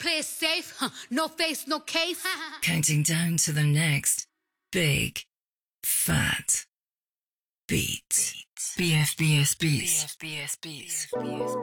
play it safe, no face, no case. Counting down to the next big, fat beat. BFBS Beats.